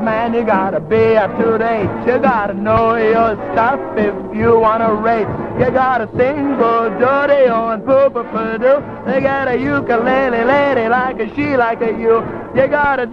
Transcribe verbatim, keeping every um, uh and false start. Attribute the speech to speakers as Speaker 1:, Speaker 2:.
Speaker 1: man, you gotta be up to date. You gotta know your stuff if you wanna race. You gotta sing bo-do-de-o and poo-poo-poo-doo. They got a ukulele lady like a she like a you. You gotta